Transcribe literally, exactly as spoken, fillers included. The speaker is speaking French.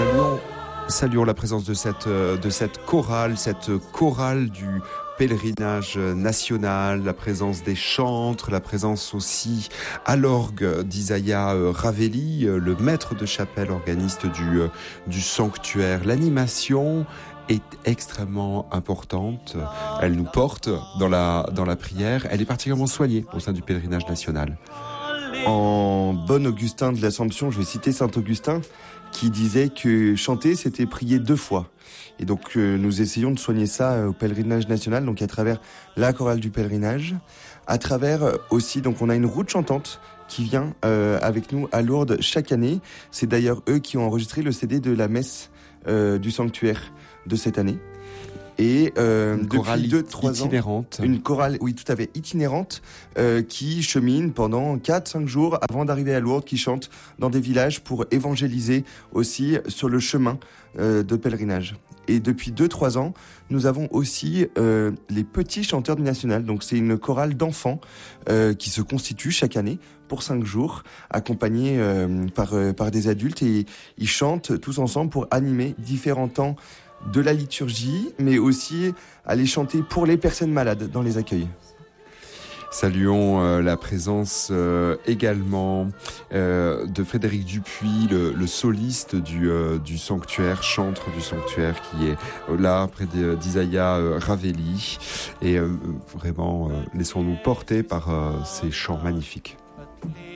Saluons, saluons la présence de cette, de cette chorale, cette chorale du pèlerinage national, la présence des chantres, la présence aussi à l'orgue d'Isaiah Ravelli, le maître de chapelle organiste du, du sanctuaire. L'animation est extrêmement importante. Elle nous porte dans la, dans la prière. Elle est particulièrement soignée au sein du pèlerinage national. En bon Augustin de l'Assomption, je vais citer saint Augustin, qui disait que chanter, c'était prier deux fois. Et donc, euh, nous essayons de soigner ça euh, au pèlerinage national, donc à travers la chorale du pèlerinage, à travers euh, aussi, donc on a une route chantante qui vient euh, avec nous à Lourdes chaque année. C'est d'ailleurs eux qui ont enregistré le C D de la messe euh, du sanctuaire de cette année. Et euh, une depuis chorale deux trois ans, itinérante. Une chorale, oui, tout à fait, itinérante, euh, qui chemine pendant quatre cinq jours avant d'arriver à Lourdes, qui chante dans des villages pour évangéliser aussi sur le chemin euh, de pèlerinage. Et depuis deux trois ans, nous avons aussi euh, les petits chanteurs du National. Donc c'est une chorale d'enfants euh, qui se constitue chaque année pour cinq jours, accompagnés euh, par, euh, par des adultes. Et ils chantent tous ensemble pour animer différents temps de la liturgie, mais aussi aller chanter pour les personnes malades dans les accueils. Saluons euh, la présence euh, également euh, de Frédéric Dupuis, le, le soliste du, euh, du sanctuaire, chantre du sanctuaire, qui est euh, là près d'Isaiah euh, Ravelli. Et euh, vraiment, euh, laissons-nous porter par euh, ces chants magnifiques.